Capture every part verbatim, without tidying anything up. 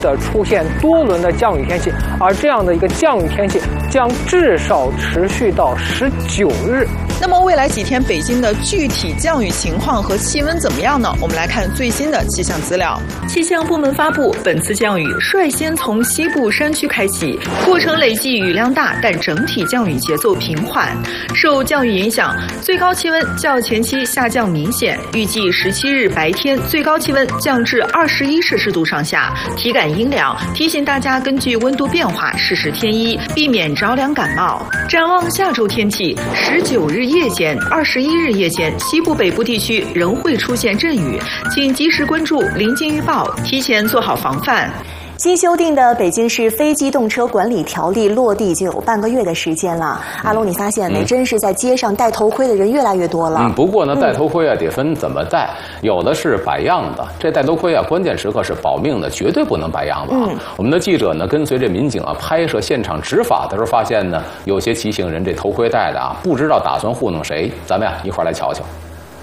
的出现多轮的降雨天气，而这样的一个降雨天气将至少持续到十九日。 那么未来几天北京的具体降雨情况和气温怎么样呢？我们来看最新的气象资料。气象部门发布，本次降雨率先从西部山区开启，过程累计雨量大，但整体降雨节奏平缓。受降雨影响，最高气温较前期下降明显，预计十七日白天最高气温降至二十一摄氏度上下，体感阴凉，提醒大家根据温度变化适时添衣，避免着凉感冒。展望下周天气，十九日夜间、二十一日夜间，西部北部地区仍会出现阵雨，请及时关注临近预报，提前做好防范。 新修订的北京市非机动车管理条例落地就有半个月的时间了。阿龙，你发现没？嗯、真是在街上戴头盔的人越来越多了。 嗯，不过呢，戴头盔啊得分怎么戴，有的是摆样的，这戴头盔啊关键时刻是保命的，绝对不能摆样子啊。嗯、我们的记者呢跟随着民警啊拍摄现场执法的时候，发现呢有些骑行人这头盔戴的啊不知道打算糊弄谁，咱们呀一块儿来瞧瞧。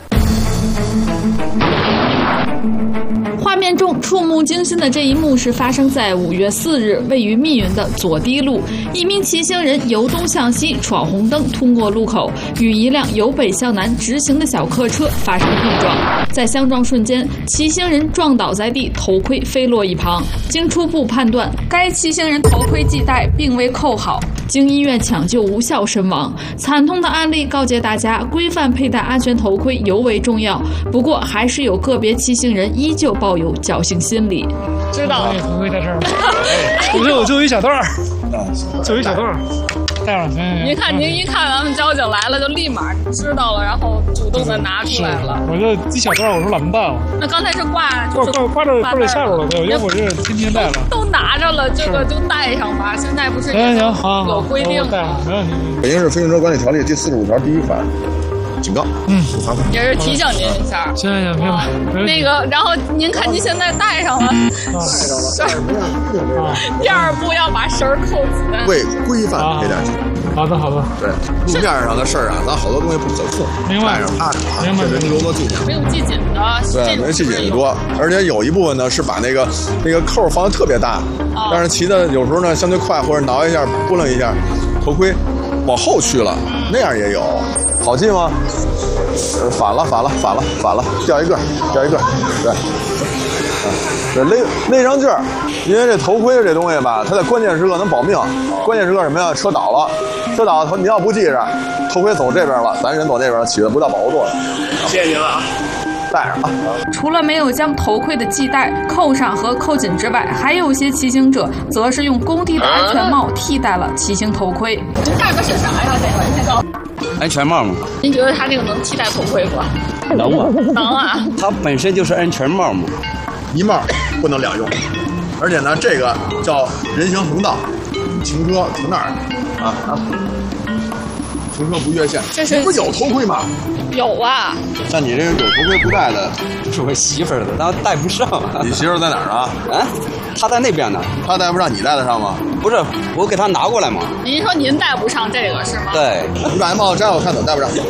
画面中触目惊心的这一幕是发生在五月四日，位于密云的左堤路，一名骑行人由东向西闯红灯通过路口，与一辆由北向南直行的小客车发生碰撞，在相撞瞬间，骑行人撞倒在地，头盔飞落一旁。经初步判断，该骑行人头盔系带并未扣好，经医院抢救无效身亡。惨痛的案例告诫大家，规范佩戴安全头盔尤为重要。不过，还是有个别骑行人依旧抱有侥幸心理。 知道头盔在这儿，我这我就有一小段儿，就有一小段儿。戴上去。 您看，您一看咱们交警来了，就立马知道了，然后主动的拿出来了。 我这一小段，我说懒得戴了。 那刚才是挂挂挂挂着挂在下边了，对，因为我这天天戴了。 都拿着了，这个就戴上吧。现在不是行行好有规定吗？ 没问题。 北京市非行车管理条例第四十五条第一款。警告， 嗯， 罚款， 也是提醒您一下。 行行行，明白。 那个，然后您看您现在戴上了， 戴上了。 第二步要把绳扣紧， 为规范佩戴。 好的，好的。 对，路面上的事儿啊，咱好多东西不可控， 明白？ 戴上踏实啊， 明白。 这人留作纪念。 没有系紧的， 对，没系紧的多，而且有一部分呢是把那个那个扣放的特别大，但是骑的有时候呢相对快，或者挠一下、拨楞一下，头盔往后去了，那样也有。好记吗？呃，反了，反了，反了，反了，掉一个，掉一个，对，啊，这勒勒上劲儿，因为这头盔这东西吧，它在关键时刻能保命。关键时刻什么呀？车倒了，车倒了，你要不系着，头盔走这边了，咱人走那边了，起的不到保护作用。 谢谢您了啊。 戴上啊！ 除了没有将头盔的系带扣上和扣紧之外，还有些骑行者则是用工地的安全帽替代了骑行头盔。 这下边是啥呀？这个这个安全帽吗？ 您觉得它这个能替代头盔不？ 能啊， 能啊。 它本身就是安全帽嘛， 一帽不能两用，而且呢，这个叫人行横道，停车停那儿啊啊，停车不越线。 这是不有头盔吗？ 有啊， 像你这个有头盔不戴的， 是我媳妇儿的，然后戴不上。 你媳妇儿在哪儿呢？ 啊，她在那边呢。 她戴不上，你戴得上吗？ 不是，我给她拿过来嘛。 您说您戴不上这个是吗？ 对。 你把那帽子摘，我看怎么戴不上。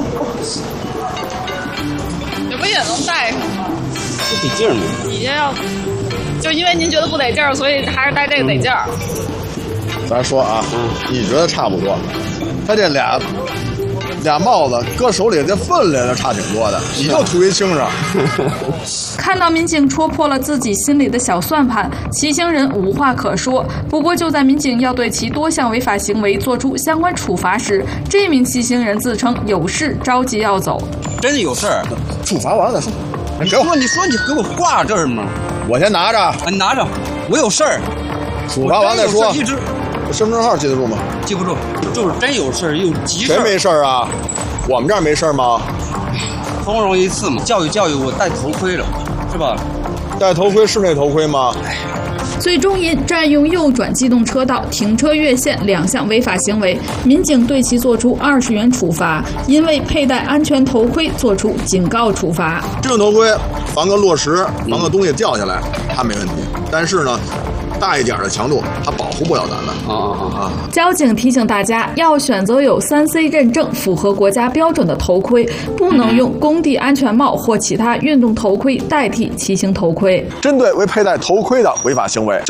这不也能戴上吗？ 不得劲儿吗？ 你这要，就因为您觉得不得劲儿，所以还是戴这个得劲儿。 嗯、咱说啊，嗯，你觉得差不多，他这俩。俩帽子搁手里，这分量就差挺多的，你就图一轻省。 看到民警戳破了自己心里的小算盘，骑行人无话可说。不过就在民警要对其多项违法行为做出相关处罚时，这名骑行人自称有事着急要走。 真的有事儿， 处罚完了再说。 你说你说你给我挂这儿吗？ 我先拿着， 啊，你拿着，我有事儿。 处罚完再说。 一直。 身份证号记得住吗？ 记不住，就是真有事又急事。 谁没事啊？我们这儿没事吗？ 通融一次嘛，教育教育我戴头盔了，是吧？ 戴头盔是那头盔吗？ 最终因占用右转机动车道、停车越线两项违法行为，民警对其作出二十元处罚，因为佩戴安全头盔作出警告处罚。 这种头盔防个落石、防个东西掉下来，它没问题。但是呢，大一点的强度，它保护不了咱们。 啊啊啊！ 交警提醒大家，要选择有三 C 认证、符合国家标准的头盔，不能用工地安全帽或其他运动头盔代替骑行头盔。 针对未佩戴头盔的违法行为。